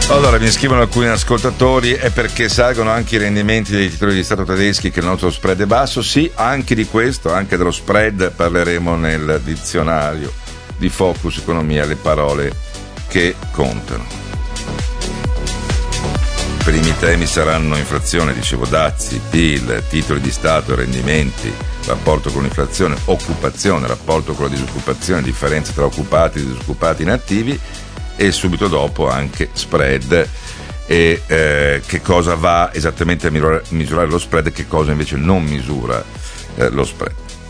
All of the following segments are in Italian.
Allora, mi scrivono alcuni ascoltatori, è perché salgono anche i rendimenti dei titoli di Stato tedeschi che il nostro spread è basso? Sì, anche di questo, anche dello spread parleremo nel dizionario di Focus Economia, le parole che contano. I primi temi saranno inflazione, dicevo, dazi, PIL, titoli di Stato, rendimenti, rapporto con l'inflazione, occupazione, rapporto con la disoccupazione, differenza tra occupati e disoccupati inattivi, e subito dopo anche spread e che cosa va esattamente a misurare lo spread e che cosa invece non misura lo spread.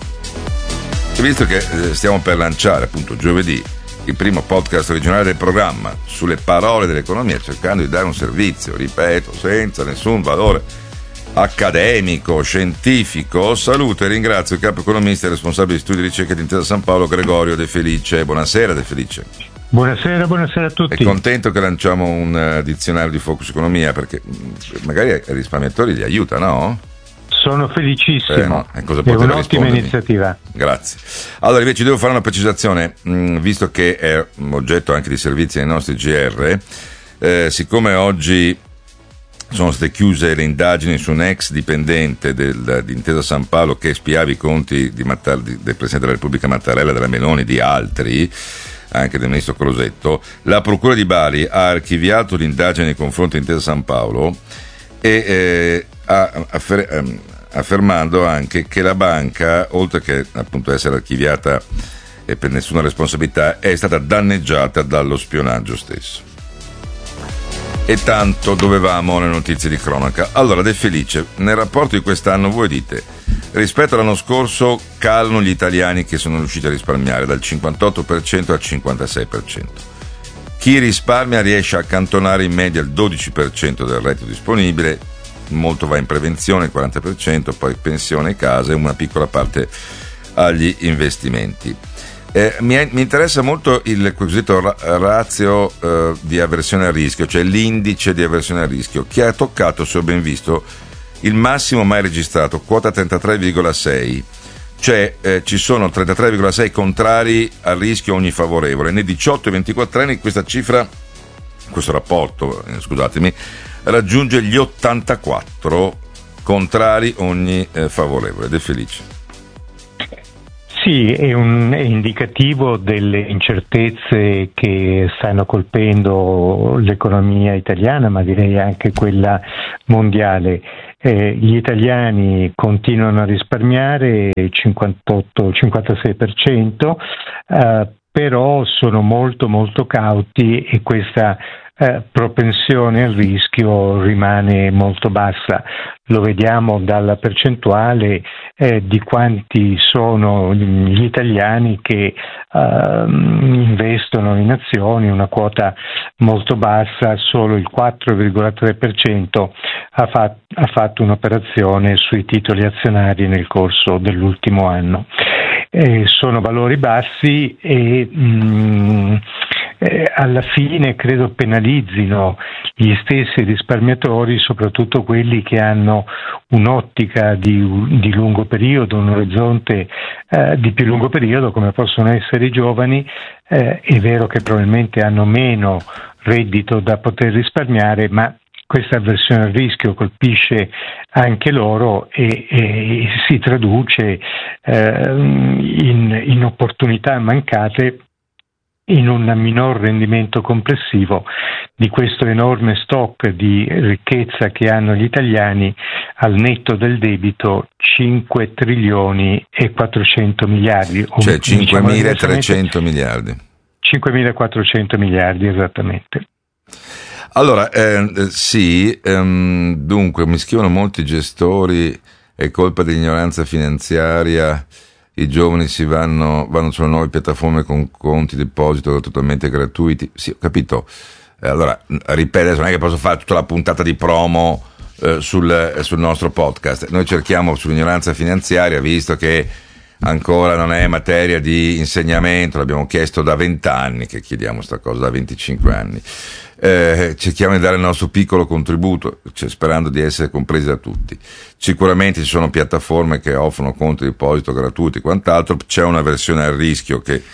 E visto che stiamo per lanciare appunto giovedì il primo podcast originale del programma sulle parole dell'economia, cercando di dare un servizio, ripeto, senza nessun valore accademico, scientifico, saluto e ringrazio il capo economista e responsabile di studi di ricerca di Intesa San Paolo, Gregorio De Felice. Buonasera De Felice. Buonasera a tutti. È contento che lanciamo un dizionario di Focus Economia, perché magari ai risparmiatori li aiuta, no? Sono felicissimo, no? È un'ottima iniziativa. Grazie. Allora invece devo fare una precisazione, visto che è oggetto anche di servizi nei nostri GR, siccome oggi sono state chiuse le indagini su un ex dipendente di Intesa San Paolo che spiava i conti del Presidente della Repubblica Mattarella, della Meloni, di altri, anche del ministro Crosetto, la Procura di Bari ha archiviato l'indagine nei confronti di Intesa San Paolo e affermando anche che la banca, oltre che appunto essere archiviata e per nessuna responsabilità, è stata danneggiata dallo spionaggio stesso. E tanto dovevamo le notizie di cronaca. Allora, De Felice, nel rapporto di quest'anno voi dite: rispetto all'anno scorso calano gli italiani che sono riusciti a risparmiare dal 58% al 56%. Chi risparmia riesce a accantonare in media il 12% del reddito disponibile, molto va in prevenzione, il 40%, poi pensione e case e una piccola parte agli investimenti. Mi interessa molto il cosiddetto ratio di avversione al rischio, cioè l'indice di avversione al rischio, che ha toccato, se ho ben visto, il massimo mai registrato, quota 33,6, cioè ci sono 33,6 contrari al rischio ogni favorevole. Nei 18 e 24 anni questa cifra, questo rapporto, scusatemi, raggiunge gli 84 contrari ogni favorevole. De Felice. Sì, è indicativo delle incertezze che stanno colpendo l'economia italiana, ma direi anche quella mondiale. Gli italiani continuano a risparmiare il 56%, però sono molto molto cauti e questa propensione al rischio rimane molto bassa. Lo vediamo dalla percentuale di quanti sono gli italiani che investono in azioni, una quota molto bassa, solo il 4,3% ha fatto un'operazione sui titoli azionari nel corso dell'ultimo anno. Sono valori bassi e alla fine credo penalizzino gli stessi risparmiatori, soprattutto quelli che hanno un'ottica di lungo periodo, un orizzonte di più lungo periodo, come possono essere i giovani. È vero che probabilmente hanno meno reddito da poter risparmiare, ma questa avversione al rischio colpisce anche loro e si traduce in opportunità mancate, in un minor rendimento complessivo di questo enorme stock di ricchezza che hanno gli italiani, al netto del debito 5 trilioni e 400 miliardi. Cioè 5.300 miliardi. 5.400 miliardi, esattamente. Allora, sì, dunque mi scrivono molti gestori, è colpa dell'ignoranza finanziaria, i giovani vanno sulle nuove piattaforme con conti deposito totalmente gratuiti. Sì, ho capito. Allora, ripeto, non è che posso fare tutta la puntata di promo sul nostro podcast. Noi cerchiamo sull'ignoranza finanziaria, visto che ancora non è materia di insegnamento, l'abbiamo chiesto da 20 anni, che chiediamo sta cosa da 25 anni. Cerchiamo di dare il nostro piccolo contributo, cioè, sperando di essere compresi da tutti. Sicuramente ci sono piattaforme che offrono conti di deposito gratuiti e quant'altro, c'è una versione al rischio che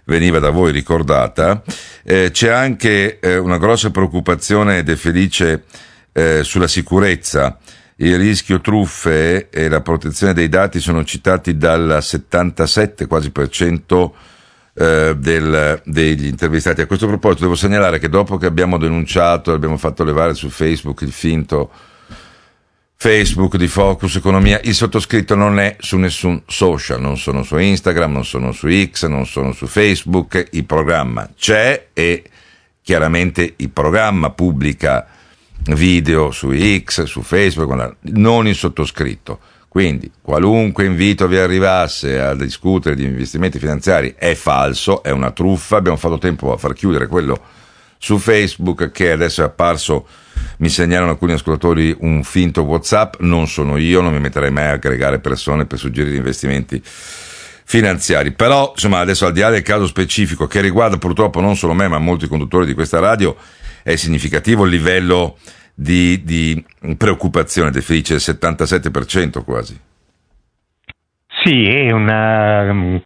veniva da voi ricordata. C'è anche una grossa preoccupazione, De Felice, sulla sicurezza. Il rischio truffe e la protezione dei dati sono citati dal 77 quasi per cento degli intervistati. A questo proposito devo segnalare che dopo che abbiamo denunciato, abbiamo fatto levare su Facebook il finto Facebook di Focus Economia, il sottoscritto non è su nessun social, non sono su Instagram, non sono su X, non sono su Facebook, il programma c'è e chiaramente il programma pubblica video su X, su Facebook, non il sottoscritto. Quindi qualunque invito vi arrivasse a discutere di investimenti finanziari è falso, è una truffa. Abbiamo fatto tempo a far chiudere quello su Facebook, che adesso è apparso, mi segnalano alcuni ascoltatori, un finto WhatsApp. Non sono io, non mi metterei mai a aggregare persone per suggerire investimenti finanziari. Però insomma, adesso, al di là del caso specifico che riguarda purtroppo non solo me ma molti conduttori di questa radio, è significativo il livello di preoccupazione, De Felice, il 77% quasi. Sì, è una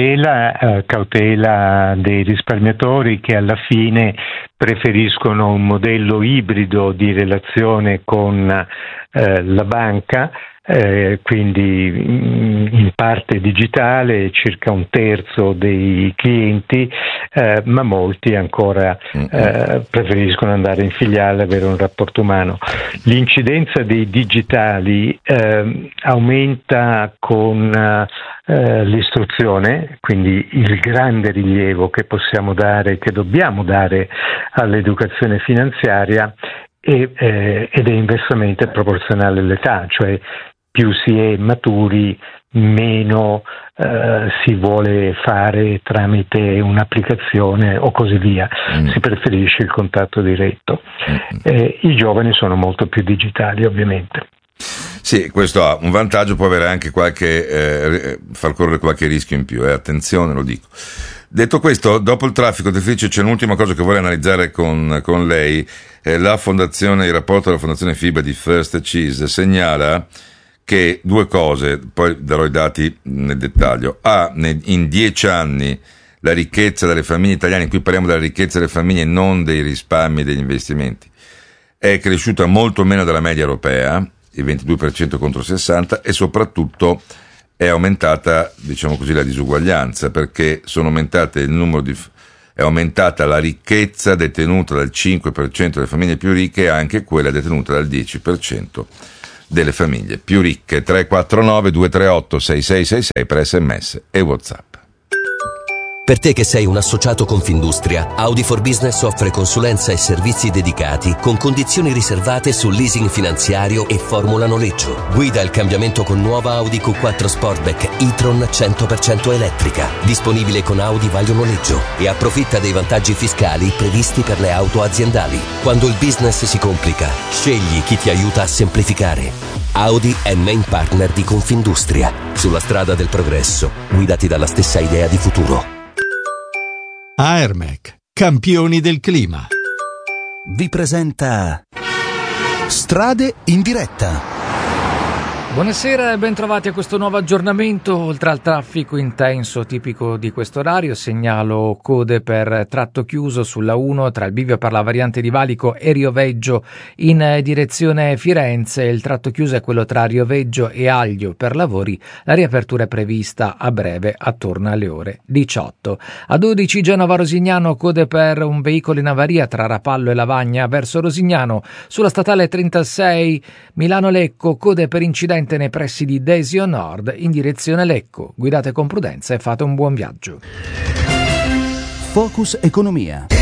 cautela dei risparmiatori che alla fine preferiscono un modello ibrido di relazione con la banca, quindi in parte digitale, circa un terzo dei clienti, ma molti ancora preferiscono andare in filiale, avere un rapporto umano. L'incidenza dei digitali aumenta con l'istruzione, quindi il grande rilievo che possiamo dare, che dobbiamo dare all'educazione finanziaria, ed è inversamente proporzionale all'età, cioè più si è maturi, meno si vuole fare tramite un'applicazione o così via, si preferisce il contatto diretto. I giovani sono molto più digitali, ovviamente. Sì, questo ha un vantaggio, può avere anche far correre qualche rischio in più, attenzione, lo dico. Detto questo, dopo il traffico, De Felice, c'è un'ultima cosa che vorrei analizzare con lei. La fondazione, il rapporto della fondazione FIBA di First Cheese segnala che due cose, poi darò i dati nel dettaglio. In 10 anni la ricchezza delle famiglie italiane, qui parliamo della ricchezza delle famiglie, non dei risparmi e degli investimenti, è cresciuta molto meno della media europea, il 22% contro il 60%, e soprattutto è aumentata, diciamo così, la disuguaglianza, perché è aumentata la ricchezza detenuta dal 5% delle famiglie più ricche e anche quella detenuta dal 10% delle famiglie più ricche. 349 238 6666 per SMS e WhatsApp. Per te che sei un associato Confindustria, Audi for Business offre consulenza e servizi dedicati con condizioni riservate sul leasing finanziario e formula noleggio. Guida il cambiamento con nuova Audi Q4 Sportback e-tron 100% elettrica, disponibile con Audi Vaglio Noleggio, e approfitta dei vantaggi fiscali previsti per le auto aziendali. Quando il business si complica, scegli chi ti aiuta a semplificare. Audi è main partner di Confindustria. Sulla strada del progresso, guidati dalla stessa idea di futuro. Aermec, campioni del clima, vi presenta Strade in diretta. Buonasera e ben trovati a questo nuovo aggiornamento. Oltre al traffico intenso tipico di questo orario, segnalo code per tratto chiuso sulla 1 tra il bivio per la variante di Valico e Rioveggio in direzione Firenze. Il tratto chiuso è quello tra Rioveggio e Aglio per lavori. La riapertura è prevista a breve, attorno alle ore 18. A 12 Genova-Rosignano, code per un veicolo in avaria tra Rapallo e Lavagna verso Rosignano. Sulla statale 36 Milano-Lecco, code per incidente nei pressi di Desio Nord in direzione Lecco. Guidate con prudenza e fate un buon viaggio. Focus Economia.